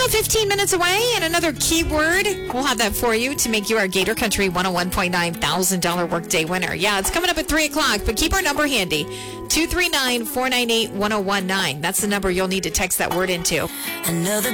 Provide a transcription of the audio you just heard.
about 15 minutes away, and another keyword. We'll have that for you to make you our Gator Country $101.9 $1,000 workday winner. Yeah, it's coming up at 3 o'clock, but keep our number handy. 239-498-1019. That's the number you'll need to text that word into. Another